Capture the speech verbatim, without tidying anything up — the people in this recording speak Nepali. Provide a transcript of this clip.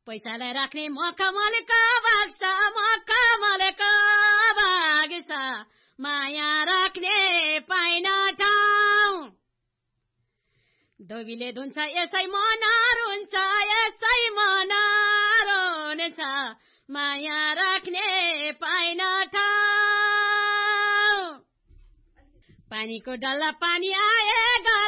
पैसालाई राख्ने मखमलको बाक्सा मखमलको बाक्सा माया राख्ने पाइन ठाउँ धोबीले धुन्छ यसै मनार हुन्छ यसै मनार हुन्छ माया राख्ने पाइन ठाउँ पानीको डल्ला पानी आए